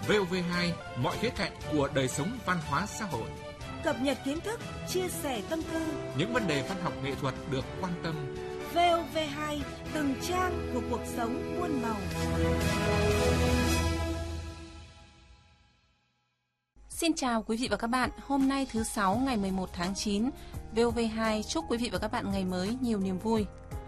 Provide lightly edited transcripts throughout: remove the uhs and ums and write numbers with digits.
VOV2, mọi khía cạnh của đời sống văn hóa xã hội. Cập nhật kiến thức, chia sẻ tâm tư. Những vấn đề văn học nghệ thuật được quan tâm. VOV2, từng trang của cuộc sống muôn màu. Xin chào quý vị và các bạn. Hôm nay thứ 6 ngày 11 tháng 9, VOV2 chúc quý vị và các bạn ngày mới nhiều niềm vui.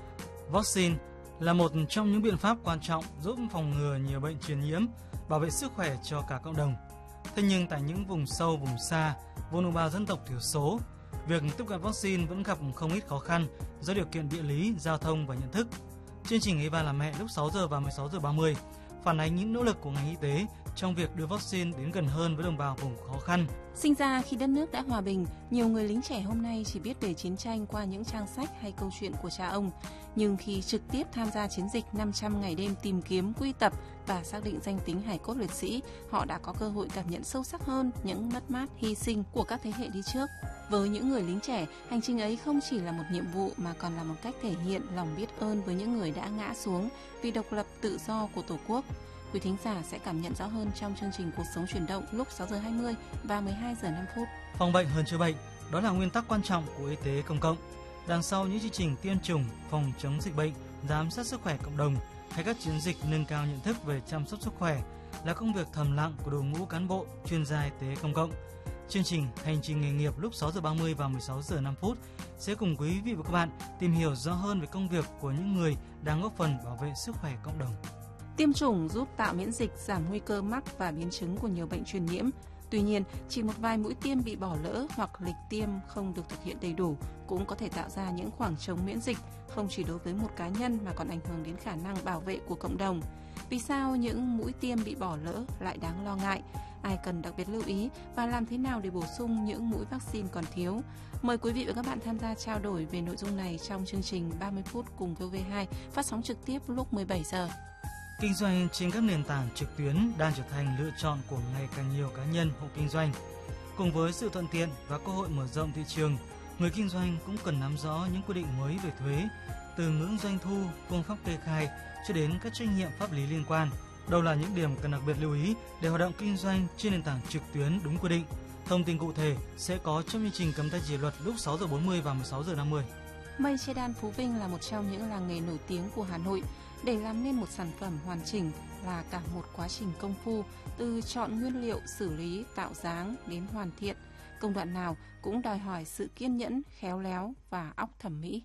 Vaccine là một trong những biện pháp quan trọng giúp phòng ngừa nhiều bệnh truyền nhiễm, bảo vệ sức khỏe cho cả cộng đồng. Thế nhưng tại những vùng sâu, vùng xa, vùng đồng bào dân tộc thiểu số, việc tiếp cận vaccine vẫn gặp không ít khó khăn do điều kiện địa lý, giao thông và nhận thức. Chương trình Eva là mẹ lúc 6 giờ và 16 giờ 30 phản ánh những nỗ lực của ngành y tế trong việc đưa vaccine đến gần hơn với đồng bào vùng khó khăn. Sinh ra khi đất nước đã hòa bình, nhiều người lính trẻ hôm nay chỉ biết về chiến tranh qua những trang sách hay câu chuyện của cha ông. Nhưng khi trực tiếp tham gia chiến dịch 500 ngày đêm tìm kiếm, quy tập và xác định danh tính hài cốt liệt sĩ, họ đã có cơ hội cảm nhận sâu sắc hơn những mất mát, hy sinh của các thế hệ đi trước. Với những người lính trẻ, hành trình ấy không chỉ là một nhiệm vụ mà còn là một cách thể hiện lòng biết ơn với những người đã ngã xuống vì độc lập tự do của Tổ quốc. Quý thính giả sẽ cảm nhận rõ hơn trong chương trình Cuộc sống chuyển động lúc 6 giờ 20 và 12 giờ 5 phút. Phòng bệnh hơn chữa bệnh, đó là nguyên tắc quan trọng của y tế công cộng. Đằng sau những chương trình tiêm chủng, phòng chống dịch bệnh, giám sát sức khỏe cộng đồng hay các chiến dịch nâng cao nhận thức về chăm sóc sức khỏe là công việc thầm lặng của đội ngũ cán bộ chuyên gia y tế công cộng. Chương trình Hành trình nghề nghiệp lúc 6 giờ 30 và 16 giờ 5 phút sẽ cùng quý vị và các bạn tìm hiểu rõ hơn về công việc của những người đang góp phần bảo vệ sức khỏe cộng đồng. Tiêm chủng giúp tạo miễn dịch, giảm nguy cơ mắc và biến chứng của nhiều bệnh truyền nhiễm. Tuy nhiên, chỉ một vài mũi tiêm bị bỏ lỡ hoặc lịch tiêm không được thực hiện đầy đủ cũng có thể tạo ra những khoảng trống miễn dịch, không chỉ đối với một cá nhân mà còn ảnh hưởng đến khả năng bảo vệ của cộng đồng. Vì sao những mũi tiêm bị bỏ lỡ lại đáng lo ngại? Ai cần đặc biệt lưu ý và làm thế nào để bổ sung những mũi vaccine còn thiếu? Mời quý vị và các bạn tham gia trao đổi về nội dung này trong chương trình 30 phút cùng VOV2 phát sóng trực tiếp lúc 17 giờ. Kinh doanh trên các nền tảng trực tuyến đang trở thành lựa chọn của ngày càng nhiều cá nhân, hộ kinh doanh. Cùng với sự thuận tiện và cơ hội mở rộng thị trường, người kinh doanh cũng cần nắm rõ những quy định mới về thuế, từ ngưỡng doanh thu, phương pháp kê khai cho đến các trách nhiệm pháp lý liên quan. Đâu là những điểm cần đặc biệt lưu ý để hoạt động kinh doanh trên nền tảng trực tuyến đúng quy định? Thông tin cụ thể sẽ có trong chương trình Cấm tay chỉ luật lúc 6 giờ 40 và 16 giờ 50. Mây che đan Phú Vinh là một trong những làng nghề nổi tiếng của Hà Nội. Để làm nên một sản phẩm hoàn chỉnh là cả một quá trình công phu, từ chọn nguyên liệu, xử lý, tạo dáng đến hoàn thiện. Công đoạn nào cũng đòi hỏi sự kiên nhẫn, khéo léo và óc thẩm mỹ.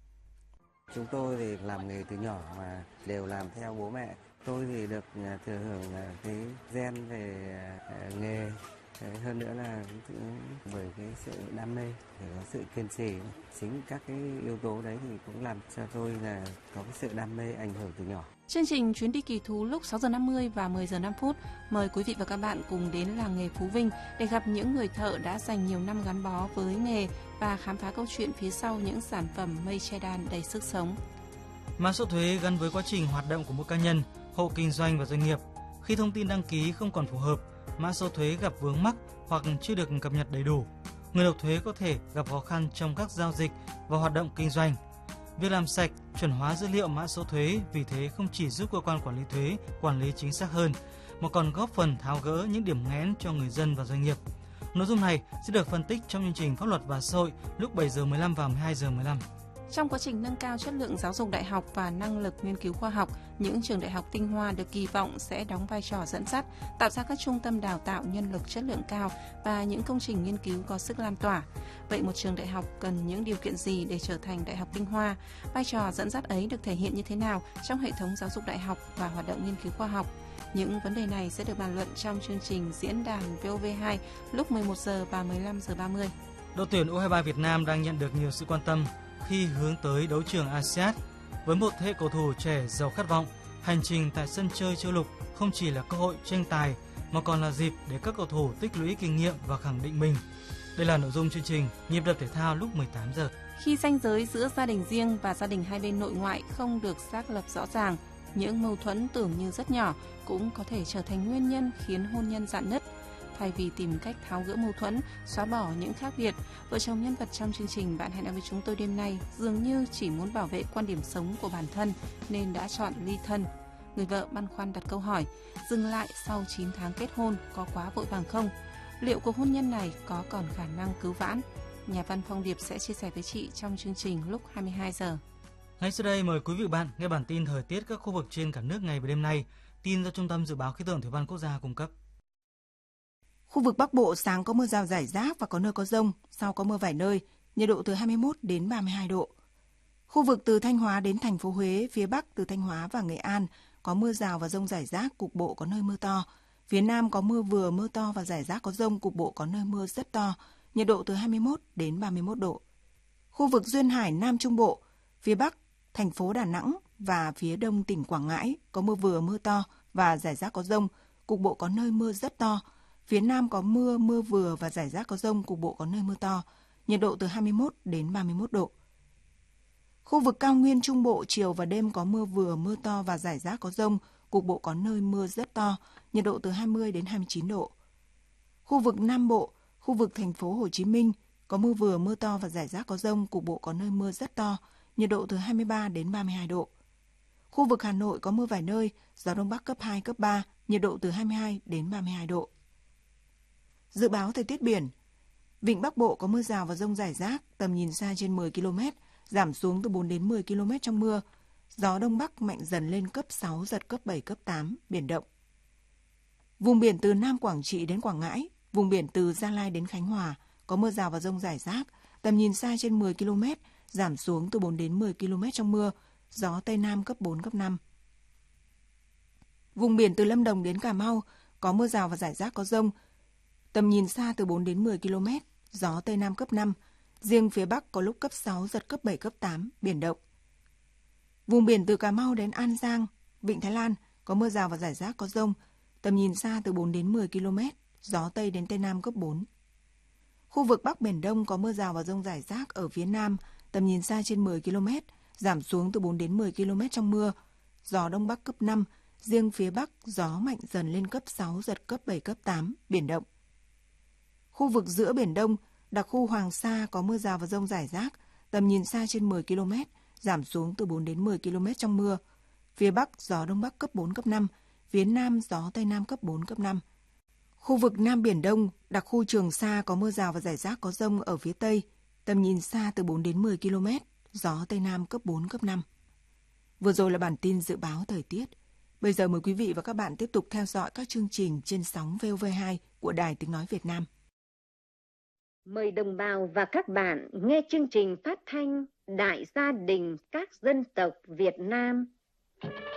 Chúng tôi thì làm nghề từ nhỏ mà đều làm theo bố mẹ. Tôi thì được thừa hưởng cái gen về nghề. Hơn nữa là bởi cái sự đam mê, phải có sự kiên trì. Chính các cái yếu tố đấy thì cũng làm cho tôi là có cái sự đam mê ảnh hưởng từ nhỏ. Chương trình Chuyến đi kỳ thú lúc 6 giờ 50 và 10 giờ 5 phút mời quý vị và các bạn cùng đến làng nghề Phú Vinh để gặp những người thợ đã dành nhiều năm gắn bó với nghề và khám phá câu chuyện phía sau những sản phẩm mây che đan đầy sức sống. Mã số thuế gắn với quá trình hoạt động của mỗi cá nhân, hộ kinh doanh và doanh nghiệp. Khi thông tin đăng ký không còn phù hợp, mã số thuế gặp vướng mắc hoặc chưa được cập nhật đầy đủ, người nộp thuế có thể gặp khó khăn trong các giao dịch và hoạt động kinh doanh. Việc làm sạch, chuẩn hóa dữ liệu mã số thuế vì thế không chỉ giúp cơ quan quản lý thuế quản lý chính xác hơn, mà còn góp phần tháo gỡ những điểm nghẽn cho người dân và doanh nghiệp. Nội dung này sẽ được phân tích trong chương trình Pháp luật và xã hội lúc 7 giờ 15 và 12 giờ 15. Trong quá trình nâng cao chất lượng giáo dục đại học và năng lực nghiên cứu khoa học, những trường đại học tinh hoa được kỳ vọng sẽ đóng vai trò dẫn dắt, tạo ra các trung tâm đào tạo nhân lực chất lượng cao và những công trình nghiên cứu có sức lan tỏa. Vậy một trường đại học cần những điều kiện gì để trở thành đại học tinh hoa? Vai trò dẫn dắt ấy được thể hiện như thế nào trong hệ thống giáo dục đại học và hoạt động nghiên cứu khoa học? Những vấn đề này sẽ được bàn luận trong chương trình Diễn đàn VOV2 lúc 11 giờ và 15 giờ 30. Đội tuyển U23 Việt Nam đang nhận được nhiều sự quan tâm khi hướng tới đấu trường ASEAN. Với một thế hệ cầu thủ trẻ giàu khát vọng, hành trình tại sân chơi châu lục không chỉ là cơ hội tranh tài mà còn là dịp để các cầu thủ tích lũy kinh nghiệm và khẳng định mình. Đây là nội dung chương trình Nhịp đập thể thao lúc 18 giờ. Khi ranh giới giữa gia đình riêng và gia đình hai bên nội ngoại không được xác lập rõ ràng, những mâu thuẫn tưởng như rất nhỏ cũng có thể trở thành nguyên nhân khiến hôn nhân rạn nứt. Thay vì tìm cách tháo gỡ mâu thuẫn, xóa bỏ những khác biệt, vợ chồng nhân vật trong chương trình Bạn hãy nói với chúng tôi đêm nay dường như chỉ muốn bảo vệ quan điểm sống của bản thân nên đã chọn ly thân. Người vợ băn khoăn đặt câu hỏi, dừng lại sau 9 tháng kết hôn có quá vội vàng không? Liệu cuộc hôn nhân này có còn khả năng cứu vãn? Nhà văn Phong Điệp sẽ chia sẻ với chị trong chương trình lúc 22 giờ. Ngay sau đây mời quý vị bạn nghe bản tin thời tiết các khu vực trên cả nước ngày và đêm nay. Tin do Trung tâm Dự báo Khí tượng Thủy văn Quốc gia cung cấp. Khu vực Bắc Bộ sáng có mưa rào rải rác và có nơi có dông, sau có mưa vài nơi, nhiệt độ từ 21 đến 32 độ. Khu vực từ Thanh Hóa đến thành phố Huế, phía Bắc từ Thanh Hóa và Nghệ An có mưa rào và dông rải rác, cục bộ có nơi mưa to. Phía Nam có mưa vừa, mưa to và rải rác có dông, cục bộ có nơi mưa rất to, nhiệt độ từ 21 đến 31 độ. Khu vực Duyên Hải Nam Trung Bộ, phía Bắc thành phố Đà Nẵng và phía Đông tỉnh Quảng Ngãi có mưa vừa, mưa to và rải rác có dông, cục bộ có nơi mưa rất to. Phía Nam có mưa, mưa vừa và rải rác có dông, cục bộ có nơi mưa to, nhiệt độ từ 21 đến 31 độ. Khu vực cao nguyên Trung Bộ, chiều và đêm có mưa vừa, mưa to và rải rác có dông, cục bộ có nơi mưa rất to, nhiệt độ từ 20 đến 29 độ. Khu vực Nam Bộ, khu vực thành phố Hồ Chí Minh có mưa vừa, mưa to và rải rác có dông, cục bộ có nơi mưa rất to, nhiệt độ từ 23 đến 32 độ. Khu vực Hà Nội có mưa vài nơi, gió Đông Bắc cấp 2, cấp 3, nhiệt độ từ 22 đến 32 độ. Dự báo thời tiết biển. Vịnh Bắc Bộ có mưa rào và dông rải rác, tầm nhìn xa trên 10 km, giảm xuống từ 4 đến 10 km trong mưa. Gió Đông Bắc mạnh dần lên cấp 6, giật cấp 7, cấp 8, biển động. Vùng biển từ Nam Quảng Trị đến Quảng Ngãi, vùng biển từ Gia Lai đến Khánh Hòa có mưa rào và dông rải rác, tầm nhìn xa trên 10 km, giảm xuống từ 4 đến 10 km trong mưa, gió Tây Nam cấp 4, cấp 5. Vùng biển từ Lâm Đồng đến Cà Mau có mưa rào và rải rác có dông, tầm nhìn xa từ 4 đến 10 km, gió Tây Nam cấp 5, riêng phía Bắc có lúc cấp 6, giật cấp 7, cấp 8, biển động. Vùng biển từ Cà Mau đến An Giang, Vịnh Thái Lan có mưa rào và rải rác có dông, tầm nhìn xa từ 4 đến 10 km, gió Tây đến Tây Nam cấp 4. Khu vực Bắc Biển Đông có mưa rào và dông rải rác ở phía Nam, tầm nhìn xa trên 10 km, giảm xuống từ 4 đến 10 km trong mưa, gió Đông Bắc cấp 5, riêng phía Bắc gió mạnh dần lên cấp 6, giật cấp 7, cấp 8, biển động. Khu vực giữa Biển Đông, đặc khu Hoàng Sa có mưa rào và dông rải rác, tầm nhìn xa trên 10 km, giảm xuống từ 4 đến 10 km trong mưa. Phía Bắc gió Đông Bắc cấp 4, cấp 5, phía Nam gió Tây Nam cấp 4, cấp 5. Khu vực Nam Biển Đông, đặc khu Trường Sa có mưa rào và rải rác có dông ở phía Tây, tầm nhìn xa từ 4 đến 10 km, gió Tây Nam cấp 4, cấp 5. Vừa rồi là bản tin dự báo thời tiết. Bây giờ mời quý vị và các bạn tiếp tục theo dõi các chương trình trên sóng VOV2 của Đài Tiếng Nói Việt Nam. Mời đồng bào và các bạn nghe chương trình phát thanh Đại gia đình các dân tộc Việt Nam.